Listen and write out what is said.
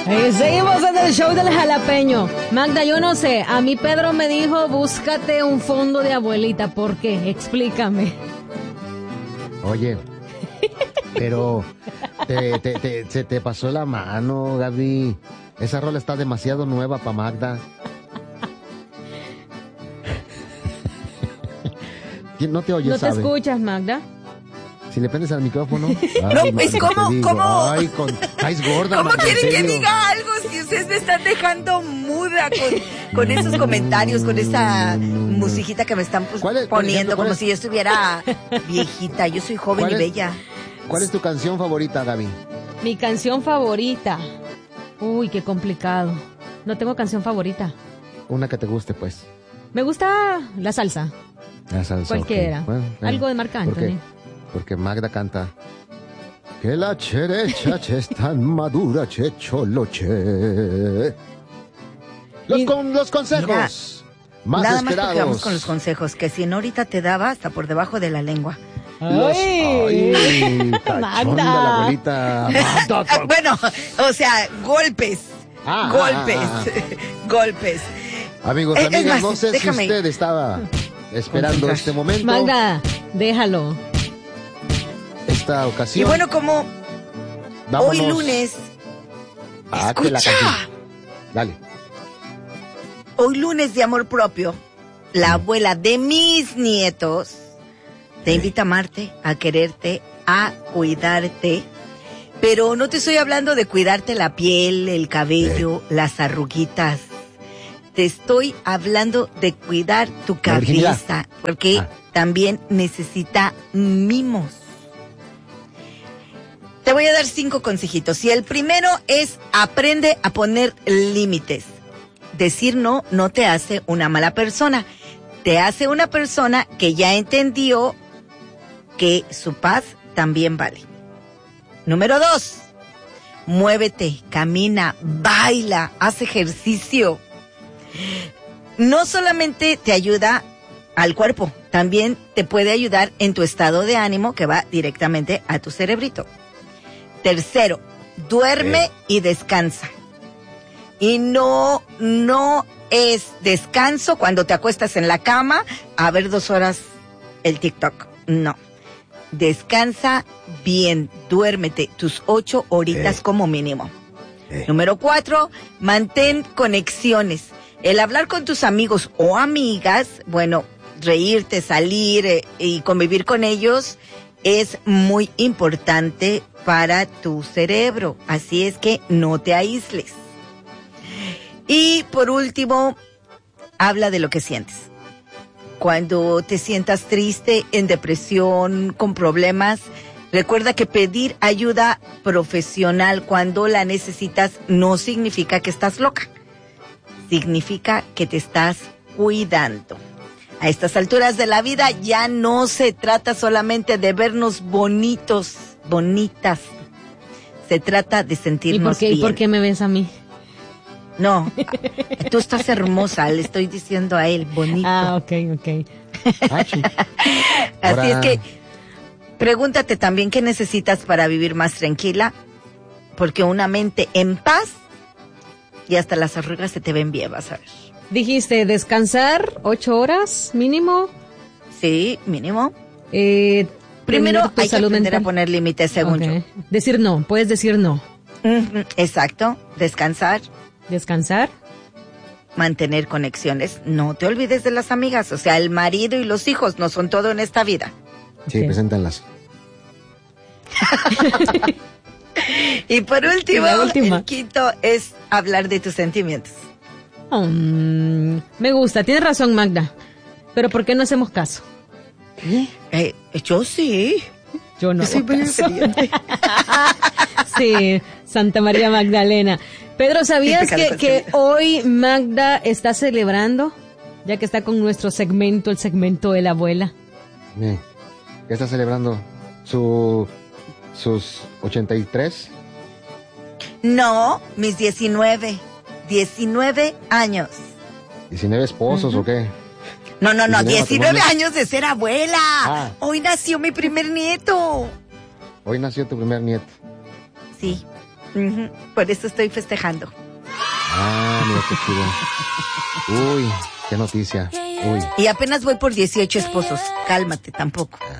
Seguimos en el show del jalapeño. Magda, yo no sé, a mí Pedro me dijo, búscate un fondo de abuelita. ¿Por qué? Explícame. Oye, pero se te pasó la mano, Gaby. Esa rola está demasiado nueva para Magda. No te oyes, ¿No te ¿sabe? escuchas, Magda? Si le prendes al micrófono. No, pues, ¿cómo? Ay, es gorda. ¿Cómo Magda, quieren en que serio. diga algo si ustedes me están dejando muda con esos comentarios, con esta musiquita que me están poniendo, como si yo estuviera viejita? Yo soy joven y bella. ¿Cuál es tu canción favorita, Gaby? Mi canción favorita. Uy, qué complicado. No tengo canción favorita. Una que te guste, pues. Me gusta la salsa. La salsa. Cualquiera. Okay. Bueno, algo de Marc Anthony. Porque Magda canta que la cherecha che es tan madura, che choloche. Los consejos más nada esperados. más que quedamos con los consejos, que si no ahorita te daba hasta por debajo de la lengua. Ay, cachonda la abuelita. Bueno, o sea, golpes. Golpes. Amigos, Es amigas, más, no sé si usted estaba esperando este momento. Magda, déjalo. Esta ocasión. Y bueno, como vámonos. hoy lunes. Que la ¡Escucha! canción. Dale. Hoy lunes de amor propio, la abuela de mis nietos te invita a amarte, a quererte, a cuidarte. Pero no te estoy hablando de cuidarte la piel, el cabello, las arruguitas. Te estoy hablando de cuidar tu cabeza, porque también necesita mimos. Te voy a dar 5 consejitos. Y el primero es aprende a poner límites. Decir no no te hace una mala persona. Te hace una persona que ya entendió que su paz también vale. Número 2. Muévete, camina, baila, haz ejercicio. No solamente te ayuda al cuerpo, también te puede ayudar en tu estado de ánimo que va directamente a tu cerebrito. Tercero, duerme y descansa. Y no es descanso cuando te acuestas en la cama a ver 2 horas el TikTok. No. Descansa bien, duérmete tus 8 horitas como mínimo. Número 4, mantén conexiones. El hablar con tus amigos o amigas, bueno, reírte, salir y convivir con ellos es muy importante para tu cerebro. Así es que no te aísles. Y por último, habla de lo que sientes. Cuando te sientas triste, en depresión, con problemas, recuerda que pedir ayuda profesional cuando la necesitas no significa que estás loca. Significa que te estás cuidando. A estas alturas de la vida ya no se trata solamente de vernos bonitos, bonitas. Se trata de sentirnos bien. ¿Y por qué me ves a mí? No, tú estás hermosa, le estoy diciendo a él, bonito. Ok. Así es que pregúntate también qué necesitas para vivir más tranquila, porque una mente en paz y hasta las arrugas se te ven bien, vas a ver. Dijiste descansar 8 horas mínimo. Sí, mínimo. Primero hay que aprender a poner límites, según yo. Decir no, puedes decir no. Exacto, descansar. Mantener conexiones. No te olvides de las amigas, o sea, el marido y los hijos no son todo en esta vida. Sí, preséntalas. Y por último, el quinto es hablar de tus sentimientos. Me gusta, tienes razón, Magda. Pero ¿por qué no hacemos caso? Yo sí. Yo no. Yo soy muy obediente. Sí, Santa María Magdalena. Pedro, ¿sabías que hoy Magda está celebrando? Ya que está con nuestro segmento, el segmento de la abuela. ¿Qué está celebrando? ¿Sus 83? No, mis 19 años. ¿19 esposos o qué? No, 19 años de ser abuela. Hoy nació mi primer nieto. Hoy nació tu primer nieto. Sí. Por eso estoy festejando. Ah, mira qué chido. Uy, qué noticia. Uy. Y apenas voy por 18 esposos. Cálmate, tampoco.